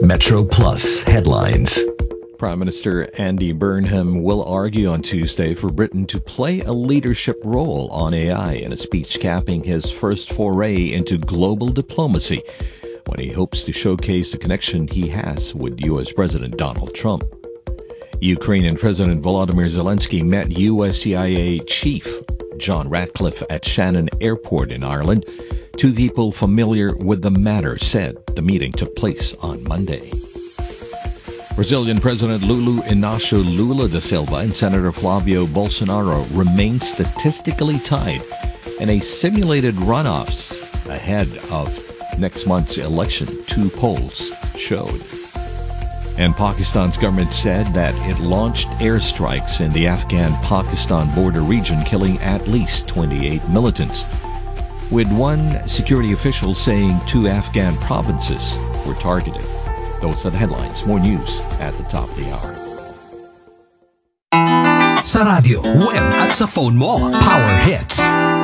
Metro Plus headlines. Prime Minister Andy Burnham will argue on Tuesday for Britain to play a leadership role on AI in a speech capping his first foray into global diplomacy, when he hopes to showcase the connection he has with U.S. President Donald Trump. Ukrainian President Volodymyr Zelensky met U.S. CIA Chief John Ratcliffe at Shannon Airport in Ireland. Two people familiar with the matter said the meeting took place on Monday. Brazilian President Lula Inácio Lula da Silva and Senator Flavio Bolsonaro remain statistically tied in a simulated runoffs ahead of next month's election, two polls showed. And Pakistan's government said that it launched airstrikes in the Afghan-Pakistan border region, killing at least 28 militants, with one security official saying 2 Afghan provinces were targeted. Those are the headlines. More news at the top of the hour. Sa radyo, web at sa phone mo, Power Hits.